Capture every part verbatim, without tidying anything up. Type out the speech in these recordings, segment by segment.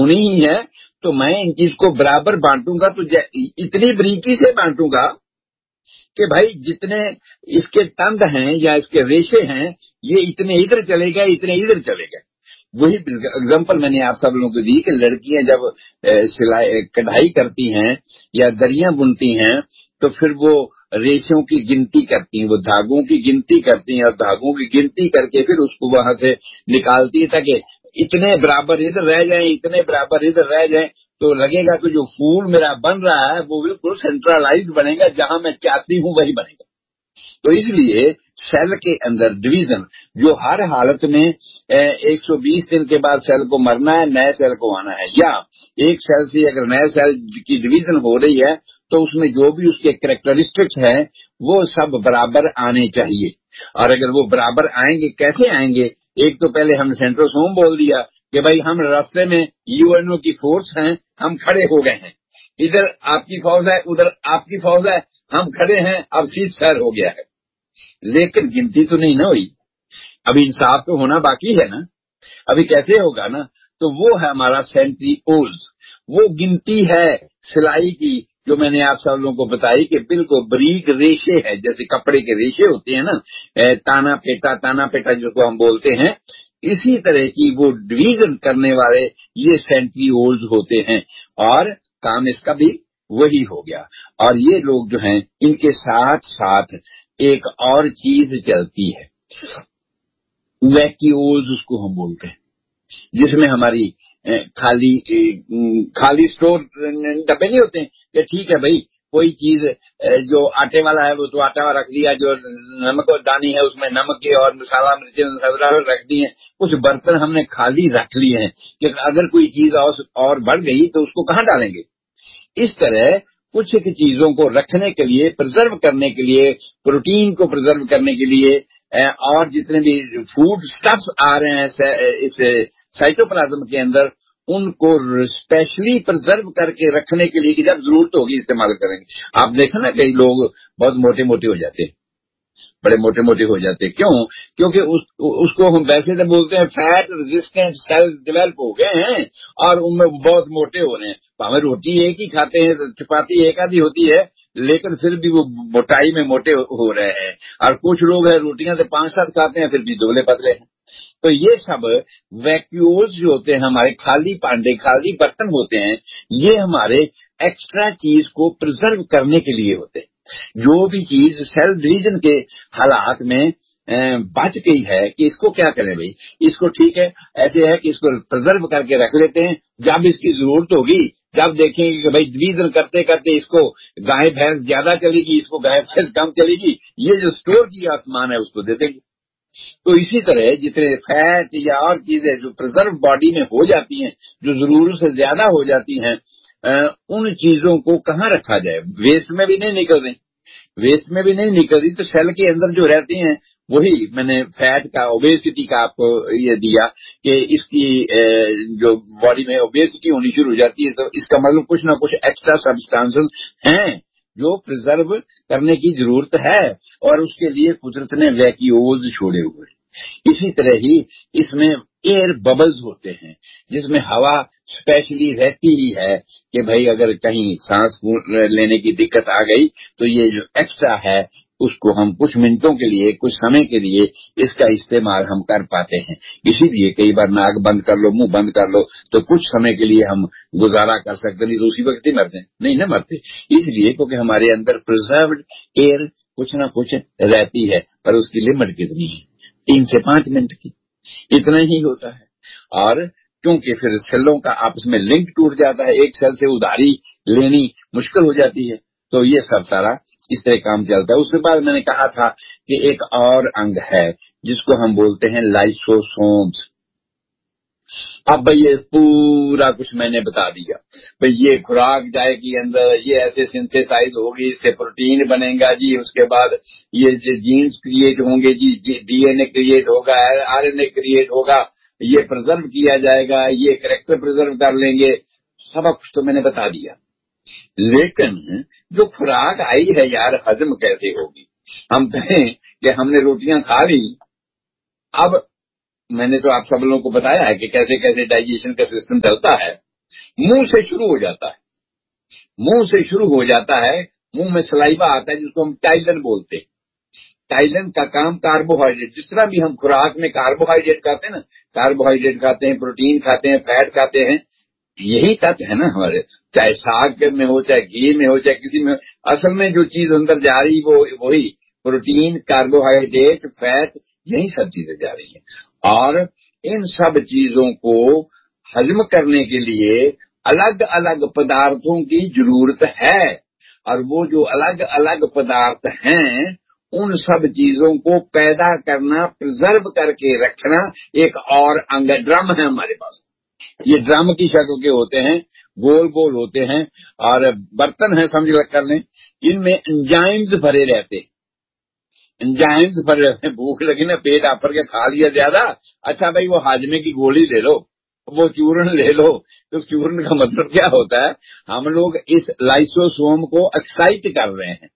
ہونی ہی ہے تو میں ان چیز کو برابر بانٹوں گا، تو اتنی بریکی سے بانٹوں گا کہ بھائی جتنے اس کے تند ہیں یا اس کے ریشے ہیں یہ اتنے ادھر چلے گئے، اتنے ادھر چلے گئے۔ وہی اگزامپل میں نے آپ سب لوگوں کو دی کہ لڑکیاں جب سلائی کڑھائی کرتی ہیں یا دریاں بنتی ہیں تو پھر وہ ریشوں کی گنتی کرتی ہیں، وہ دھاگوں کی گنتی کرتی ہیں اور دھاگوں کی گنتی کر کے پھر اس کو وہاں سے نکالتی ہے تاکہ اتنے برابر ادھر رہ جائیں، اتنے برابر ادھر رہ جائیں، تو لگے گا کہ جو پھول میرا بن رہا ہے وہ بالکل سینٹرلائز بنے گا، جہاں میں چاہتی ہوں وہی بنے گا۔ تو اس لیے سیل کے اندر ڈویژن جو ہر حالت میں ایک سو بیس دن کے بعد سیل کو مرنا ہے، نئے سیل کو آنا ہے، یا ایک سیل سے اگر نئے سیل کی ڈویژن ہو رہی ہے تو اس میں جو بھی اس کے کریکٹرسٹکس ہیں وہ سب برابر آنے چاہیے۔ اور اگر وہ برابر آئیں گے، کیسے آئیں گے؟ ایک تو پہلے ہم نے سینٹروسوم بول دیا کہ بھائی ہم راستے میں یو این او کی فورس ہیں، ہم کھڑے ہو گئے ہیں، ادھر آپ کی فوج ہے، ادھر آپ کی فوج ہے، ہم کھڑے ہیں، اب سیز فائر ہو گیا ہے، لیکن گنتی تو نہیں نہ ہوئی، ابھی انصاف تو ہونا باقی ہے نا، ابھی کیسے ہوگا نا؟ تو وہ ہے ہمارا سینٹریولز، وہ گنتی ہے سلائی کی جو میں نے آپ سب لوگوں کو بتائی کہ بالکل بریک ریشے ہے، جیسے کپڑے کے ریشے ہوتے ہیں نا، تانا پیٹا تانا پیٹا جس کو ہم بولتے ہیں، اسی طرح کی وہ ڈویژن کرنے والے یہ سینٹریولز ہوتے ہیں، اور کام اس کا بھی وہی ہو گیا۔ اور یہ لوگ جو ہیں ان کے ساتھ ساتھ ایک اور چیز چلتی ہے، ویکیولز اس کو ہم بولتے ہیں، جس میں ہماری خالی خالی سٹور ڈبے نہیں ہوتے ہیں کہ ٹھیک ہے بھائی کوئی چیز جو آٹے والا ہے وہ تو آٹا رکھ دیا، جو نمک اور دانی ہے اس میں نمک کی اور مسالہ مرچیں مسالہ رکھ دی ہیں، کچھ برتن ہم نے خالی رکھ لیے ہیں کہ اگر کوئی چیز اور بڑھ گئی تو اس کو کہاں ڈالیں گے۔ اس طرح کچھ چیزوں کو رکھنے کے لیے، پرزرو کرنے کے لیے، پروٹین کو پرزرو کرنے کے لیے، اور جتنے بھی فوڈ سٹفز آ رہے ہیں اس سائٹوپلازم کے اندر ان کو اسپیشلی پرزرو کر کے رکھنے کے لیے کہ جب ضرورت ہوگی استعمال کریں گے۔ آپ دیکھیں نا کئی لوگ بہت موٹے موٹے ہو جاتے ہیں، بڑے موٹے موٹے ہو جاتے ہیں، کیوں؟ کیونکہ اس, اس کو ہم ویسے تو بولتے ہیں فیٹ ریزسٹنٹ سیل ڈیولپ ہو گئے ہیں اور ان میں بہت موٹے ہو رہے ہیں۔ ہمیں روٹی ایک ہی کھاتے ہیں، چپاتی ایک آدھی ہوتی ہے، لیکن پھر بھی وہ موٹائی میں موٹے ہو رہے ہیں، اور کچھ لوگ ہیں روٹیاں سے پانچ سات کھاتے ہیں پھر بھی دبلے پتلے ہیں۔ تو یہ سب ویکیولز جو ہوتے ہیں، ہمارے خالی پانڈے خالی برتن ہوتے ہیں، یہ ہمارے ایکسٹرا چیز کو پرزرو کرنے کے لیے ہوتے ہیں۔ جو بھی چیز سیل ڈویژن کے حالات میں بچ گئی ہے کہ اس کو کیا کریں بھائی، اس کو ٹھیک ہے ایسے ہے کہ اس کو پرزرو کر کے رکھ لیتے ہیں، جب اس کی ضرورت ہوگی، جب دیکھیں گے کہ بھائی ڈویژن کرتے کرتے اس کو گائے بھینس زیادہ چلے گی، اس کو گائے بھینس کم چلے گی، یہ جو اسٹور کیا سامان ہے اس کو دے دیں گے۔ تو اسی طرح جتنے فیٹ یا اور چیزیں جو پرزرو باڈی میں ہو جاتی ہیں، جو ضرورت سے زیادہ ہو جاتی ہیں، ان چیزوں کو کہاں رکھا جائے؟ ویسٹ میں بھی نہیں نکل رہی، ویسٹ میں بھی نہیں نکل رہی تو سیل کے اندر جو رہتی ہیں وہی میں نے فیٹ کا، اوبیسٹی کا آپ کو یہ دیا کہ اس کی جو باڈی میں اوبیسٹی ہونی شروع ہو جاتی ہے تو اس کا مطلب کچھ نہ کچھ ایکسٹرا سبسٹانسز ہیں جو پرزرو کرنے کی ضرورت ہے، اور اس کے لیے قدرت نے ویکیولز چھوڑے ہوئے۔ اسی طرح ہی اس میں ایئر ببلز ہوتے ہیں جس میں ہوا اسپیشلی رہتی ہی ہے کہ بھائی اگر کہیں سانس لینے کی دقت آ گئی تو یہ جو ایکسٹرا ہے اس کو ہم کچھ منٹوں کے لیے، کچھ سمے کے لیے اس کا استعمال ہم کر پاتے ہیں۔ اسی لیے کئی بار ناک بند کر لو، منہ بند کر لو تو کچھ سمے کے لیے ہم گزارا کر سکتے، نہیں تو اسی وقت ہی مرتے نہیں نہ مرتے، اس لیے کیونکہ ہمارے اندر پرزروڈ ایئر کچھ نہ کچھ رہتی ہے، پر اس کی لمٹ کتنی ہے؟ تین سے پانچ منٹ کی، اتنا ہی ہوتا ہے۔ اور کیونکہ پھر سیلوں کا آپس میں لنک ٹوٹ جاتا ہے، ایک سیل سے ادھاری لینی مشکل ہو جاتی ہے، تو یہ سب سارا اس طرح کام چلتا ہے۔ اس کے بعد میں نے کہا تھا کہ ایک اور انگ ہے جس کو ہم بولتے ہیں لائسوسومز۔ اب بھئی یہ پورا کچھ میں نے بتا دیا، بھئی یہ خوراک جائے گی اندر، یہ ایسے سنتھیسائز ہوگی، اس سے پروٹین بنے گا جی، اس کے بعد یہ جینز کریٹ ہوں گے جی، ڈی این اے کریٹ ہوگا، آر این اے کریٹ ہوگا، یہ پرزرو کیا جائے گا، یہ کریکٹر پرزرو کر لیں گے، سب کچھ تو میں نے بتا دیا۔ لیکن جو خوراک آئی ہے یار ہضم کیسے ہوگی؟ ہم کہیں کہ ہم نے روٹیاں کھا لی، اب میں نے تو آپ سب لوگوں کو بتایا ہے کہ کیسے کیسے ڈائجیشن کا سسٹم چلتا ہے، منہ سے شروع ہو جاتا ہے، منہ سے شروع ہو جاتا ہے، منہ میں سلائیوا آتا ہے جس کو ہم ٹائلن بولتے ہیں۔ ٹائلن کا کام کاربوہائیڈریٹ، جس طرح بھی ہم خوراک میں کاربوہائیڈریٹ کھاتے ہیں نا، کاربوہائیڈریٹ کھاتے ہیں، پروٹین کھاتے ہیں، فیٹ کھاتے ہیں، یہی تت ہے نا ہمارے، چاہے ساگ میں ہو، چاہے گھی میں ہو، چاہے کسی میں ہو، اصل میں جو چیز اندر جا رہی وہ وہی پروٹین، کاربوہائیڈریٹ، فیٹ، یہی سب چیزیں جا رہی ہیں۔ اور ان سب چیزوں کو ہضم کرنے کے لیے الگ الگ پدارتھوں کی ضرورت ہے، اور وہ جو الگ الگ پدارتھ ہیں ان سب چیزوں کو پیدا کرنا، پرزرو کر کے رکھنا ایک اور انگ ڈرم ہے ہمارے پاس۔ یہ ڈرم کی شکل کے ہوتے ہیں، گول گول ہوتے ہیں، اور برتن ہیں سمجھ کر لیں، ان میں انجائمز بھرے رہتے ہیں، انجائمز بھرے رہتے ہیں۔ بھوک لگی نا، پیٹ آفر کے کھا لیا زیادہ، اچھا بھائی وہ ہاجمے کی گولی لے لو، وہ چورن لے لو۔ تو چورن کا مطلب کیا ہوتا ہے؟ ہم لوگ اس لائسوسوم کو ایکسائٹ کر رہے ہیں،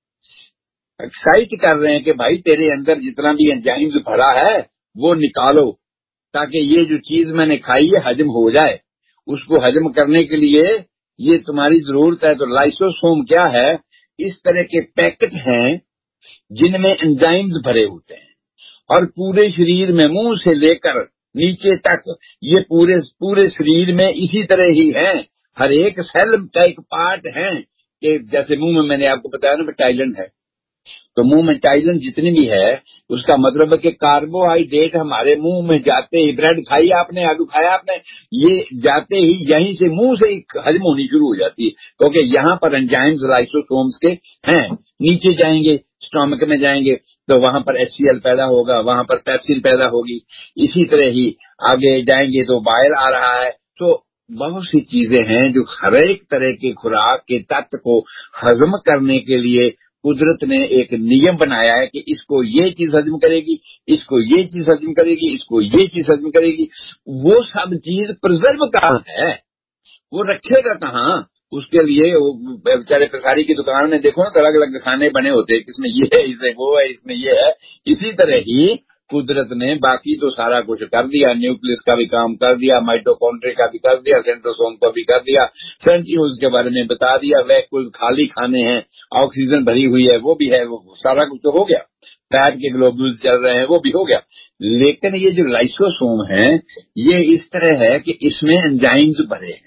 ایکسائٹ کر رہے ہیں کہ بھائی تیرے اندر جتنا بھی انجائمز بھرا ہے وہ نکالو، تاکہ یہ جو چیز میں نے کھائی ہے ہضم ہو جائے۔ اس کو ہضم کرنے کے لیے یہ تمہاری ضرورت ہے۔ تو لائسوسوم کیا ہے؟ اس طرح کے پیکٹ ہیں جن میں انزائمز بھرے ہوتے ہیں، اور پورے شریر میں منہ سے لے کر نیچے تک یہ پورے پورے شریر میں اسی طرح ہی ہیں، ہر ایک سیل کا ایک پارٹ ہے کہ جیسے منہ میں میں نے آپ کو بتایا نا ٹائلن ہے، تو منہ میں ٹائلن جتنی بھی ہے اس کا مطلب ہے کہ کاربوہائیڈریٹ ہمارے منہ میں جاتے ہی، بریڈ کھائی آپ نے، آلو کھایا آپ نے، یہ جاتے ہی یہیں سے منہ سے ہی ہضم ہونی شروع ہو جاتی ہے، کیونکہ یہاں پر انزائمز لائسوسومز کے ہیں۔ نیچے جائیں گے، اسٹامک میں جائیں گے تو وہاں پر ایچ سی ایل پیدا ہوگا، وہاں پر پیپسین پیدا ہوگی، اسی طرح ہی آگے جائیں گے تو بائل آ رہا ہے۔ تو بہت سی چیزیں ہیں جو ہر ایک طرح کے خوراک کے تت کو ہضم کرنے کے لیے قدرت نے ایک نیم بنایا ہے کہ اس کو یہ چیز ہضم کرے گی، اس کو یہ چیز ہضم کرے گی، اس کو یہ چیز ہضم کرے گی۔ وہ سب چیز پرزرو کہاں ہے؟ وہ رکھے گا کہاں؟ اس کے لیے بیچارے پساری کی دکان میں دیکھو نا، الگ الگ کھانے بنے ہوتے ہیں، اس میں یہ ہے، اس میں وہ ہے، اس میں یہ ہے۔ اسی طرح ہی قدرت نے باقی تو سارا کچھ کر دیا، نیوکلس کا بھی کام کر دیا، مائٹوکونڈریا کا بھی کر دیا، سینٹروسوم کا بھی کر دیا، سینٹریولز کے بارے میں بتا دیا، ویکیول خالی کھانے ہیں، آکسیجن بھری ہوئی ہے وہ بھی ہے، وہ سارا کچھ تو ہو گیا، فیٹ کے گلوبولز چل رہے ہیں وہ بھی ہو گیا۔ لیکن یہ جو لائسوسوم ہے یہ اس طرح ہے کہ اس میں انزائمز بھرے ہیں۔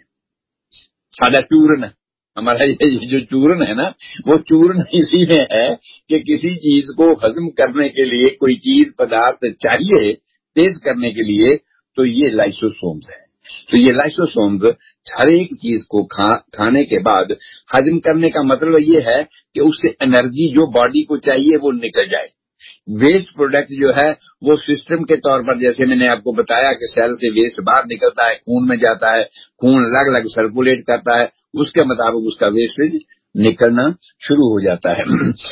سادہ چورن ہے ہمارا، یہ جو چورن ہے نا، وہ چورن اسی میں ہے کہ کسی چیز کو ہضم کرنے کے لیے کوئی چیز پدارتھ چاہیے تیز کرنے کے لیے، تو یہ لائسوسومز ہے۔ تو یہ لائسوسومز ہر ایک چیز کو کھا کھانے کے بعد ہضم کرنے کا مطلب یہ ہے کہ اس سے انرجی جو باڈی کو چاہیے وہ نکل جائے۔ ویسٹ پروڈکٹ جو ہے وہ سسٹم کے طور پر، جیسے میں نے آپ کو بتایا کہ سیل سے ویسٹ باہر نکلتا ہے، خون میں جاتا ہے، خون الگ الگ سرکولیٹ کرتا ہے، اس کے مطابق اس کا ویسٹیج نکلنا شروع ہو جاتا ہے۔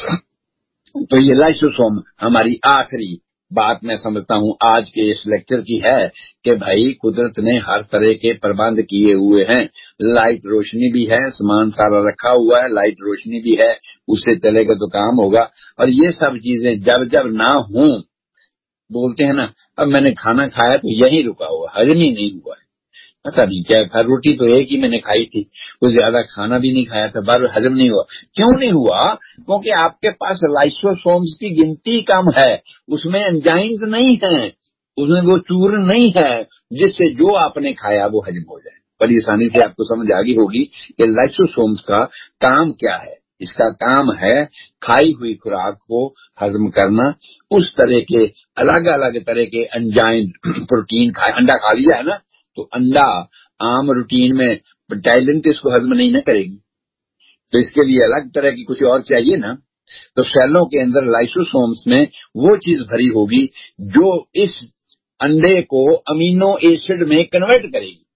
تو یہ لائسوسوم ہماری آخری بات میں سمجھتا ہوں آج کے اس لیکچر کی ہے کہ بھائی قدرت نے ہر طرح کے پربند کیے ہوئے ہیں، لائٹ روشنی بھی ہے، سامان سارا رکھا ہوا ہے، لائٹ روشنی بھی ہے، اس سے چلے گا تو کام ہوگا۔ اور یہ سب چیزیں جب جب نہ ہوں، بولتے ہیں نا اب میں نے کھانا کھایا تو یہیں رکا ہوا، ہضم ہی نہیں ہوا ہے، پتا نہیں کیا کھا، روٹی تو ایک ہی میں نے کھائی تھی، کوئی زیادہ کھانا بھی نہیں کھایا تھا، بار ہضم نہیں ہوا۔ کیوں نہیں ہوا؟ کیونکہ آپ کے پاس لائسوسومز کی گنتی کم ہے، اس میں انزائمز نہیں ہیں، اس میں وہ چورن نہیں ہے جس سے جو آپ نے کھایا وہ ہضم ہو جائے۔ بڑی آسانی سے آپ کو سمجھ آگی ہوگی کہ لائسوسومز کا کام کیا ہے۔ اس کا کام ہے کھائی ہوئی خوراک کو ہضم کرنا، اس طرح کے الگ الگ طرح کے انزائم، پروٹین کھائے، انڈا کھا لیا ہے نا، تو انڈا عام روٹین میں ٹائلن تو اس کو ہضم نہیں نہ کرے گی، تو اس کے لیے الگ طرح کی کچھ اور چاہیے نا۔ تو سیلوں کے اندر لائسوسومز میں وہ چیز بھری ہوگی جو اس انڈے کو امینو ایسڈ میں کنورٹ کرے گی،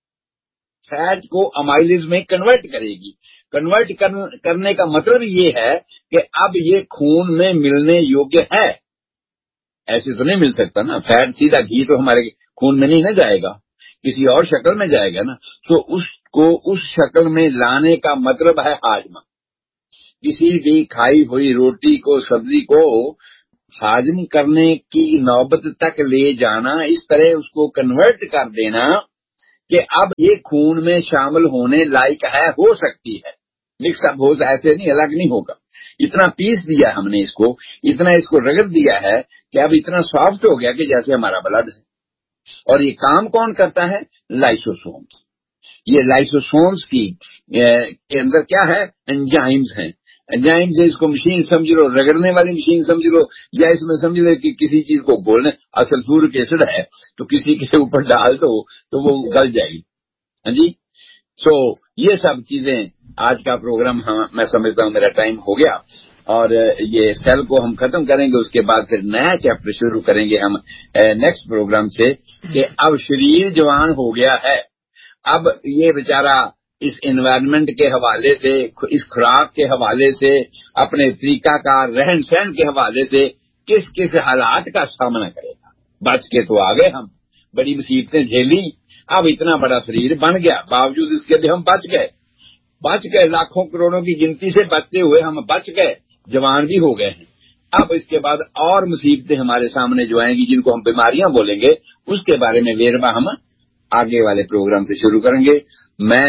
فیٹ کو امائلز میں کنورٹ کرے گی۔ کنورٹ کرنے کا مطلب یہ ہے کہ اب یہ خون میں ملنے یوگیہ ہے۔ ایسے تو نہیں مل سکتا نا، فیٹ سیدھا گھی تو ہمارے خون میں نہیں نہ جائے گا، کسی اور شکل میں جائے گا نا۔ تو اس کو اس شکل میں لانے کا مطلب ہے ہاجمہ۔ کسی بھی کھائی ہوئی روٹی کو، سبزی کو ہاجم کرنے کی نوبت تک لے جانا، اس طرح اس کو کنورٹ کر دینا کہ اب یہ خون میں شامل ہونے لائق ہے، ہو سکتی ہے، مکس اپ ہو، ایسے نہیں الگ نہیں ہوگا. اتنا پیس دیا ہم نے اس کو، اتنا اس کو رگڑ دیا ہے کہ اب اتنا سافٹ ہو گیا کہ جیسے ہمارا بلڈ ہے. اور یہ کام کون کرتا ہے؟ لائسوسومز. یہ لائسوسومز کی کے اندر کیا ہے؟ انزائمز ہیں. انزائمز اس کو مشین سمجھ لو، رگڑنے والی مشین سمجھ لو، یا اس میں سمجھ لو کہ کسی چیز کو گولنے، سلفورک ایسڈ ہے تو کسی کے اوپر ڈال دو تو وہ گل جائے گی. ہاں جی. سو یہ سب چیزیں آج کا پروگرام میں سمجھتا ہوں میرا ٹائم ہو گیا، اور یہ سیل کو ہم ختم کریں گے، اس کے بعد پھر نیا چیپٹر شروع کریں گے ہم نیکسٹ پروگرام سے کہ اب شریر جوان ہو گیا ہے. اب یہ بیچارہ اس انوائرمنٹ کے حوالے سے، اس خوراک کے حوالے سے، اپنے طریقہ کار رہن سہن کے حوالے سے کس کس حالات کا سامنا کرے گا. بچ کے تو آگے ہم بڑی مصیبتیں جھیلی، اب اتنا بڑا شریر بن گیا، باوجود اس کے بھی ہم بچ گئے بچ گئے لاکھوں کروڑوں کی گنتی سے بچتے ہوئے ہم بچ گئے، جوان بھی ہو گئے ہیں. اب اس کے بعد اور مصیبتیں ہمارے سامنے جو آئیں گی، جن کو ہم بیماریاں بولیں گے، اس کے بارے میں ویروا ہم آگے والے پروگرام سے شروع کریں گے. میں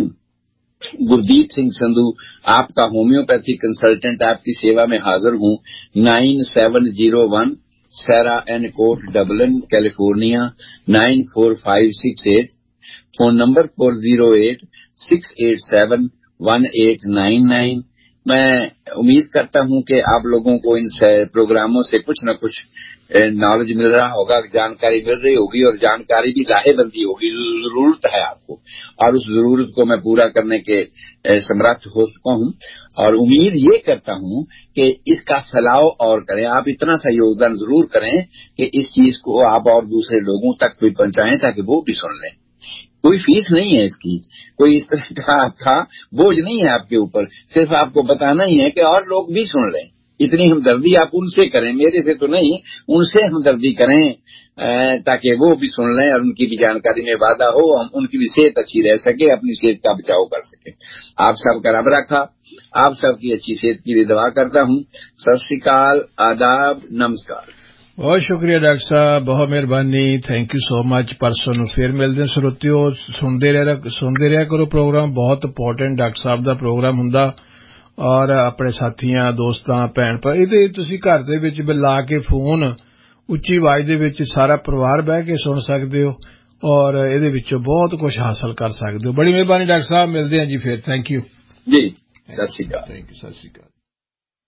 گردیپ سنگھ سندھو آپ کا ہومیوپیتھی کنسلٹنٹ آپ کی سیوا میں حاضر ہوں. نائن سیون زیرو ون سیرا این کوٹ Dublin California nine four five six eight. Phone number four zero eight six eight seven one eight nine nine. میں امید کرتا ہوں کہ آپ لوگوں کو ان پروگراموں سے کچھ نہ کچھ نالج مل رہا ہوگا، جانکاری مل رہی ہوگی، اور جانکاری بھی لاہے بندی ہوگی. ضرورت ہے آپ کو، اور اس ضرورت کو میں پورا کرنے کے سمرتھ ہو چکا ہوں، اور امید یہ کرتا ہوں کہ اس کا پھیلاؤ اور کریں. آپ اتنا سا یوگدان ضرور کریں کہ اس چیز کو آپ اور دوسرے لوگوں تک بھی پہنچائیں تاکہ وہ بھی سن لیں. کوئی فیس نہیں ہے اس کی، کوئی اس طرح کا آپ کا بوجھ نہیں ہے آپ کے اوپر، صرف آپ کو بتانا ہی ہے کہ اور لوگ بھی سن لیں. اتنی ہمدردی آپ ان سے کریں، میرے سے تو نہیں، ان سے ہمدردی کریں تاکہ وہ بھی سن لیں اور ان کی بھی جانکاری میں وعدہ ہو، ان کی بھی صحت اچھی رہ سکے، اپنی صحت کا بچاؤ کر سکے. آپ سب کا رب رکھا، آپ سب کی اچھی صحت کی لیے دعا کرتا ہوں. ست سری اکال، آداب، نمسکار. بہت شکریہ ڈاکٹر صاحب، بہت مہربانی، تھینک یو سو مچ. پرسوں نوں پھر ملਦੇ سروتیو، سنتے رہا سنتے رہا کرو پروگرام، بہت امپورٹنٹ ڈاکٹر صاحب دا پروگرام ہوندا، اور اپنے ساتھیاں دوستاں بھੈਣ ਭਰਾ ਇਹਦੇ ਤੁਸੀਂ ਘر ਦੇ ਵਿੱਚ ਲਾ ਕੇ ਫੋਨ ਉੱਚੀ ਆਵਾਜ਼ ਦੇ ਵਿੱਚ ਸਾਰਾ ਪਰਿਵਾਰ ਬਹਿ ਕੇ ਸੁਣ ਸਕਦੇ ਹੋ، اور ਇਹਦੇ ਵਿੱਚੋਂ ਬਹੁਤ ਕੁਝ ਹਾਸਲ ਕਰ ਸਕਦੇ ਹੋ. ਬੜੀ ਮਿਹਰਬਾਨੀ ڈاکٹر صاحب، ملਦੇ ہیں جی پھر. تھینک یو جی. ست سری اکال. Thank you. ست سری اکال.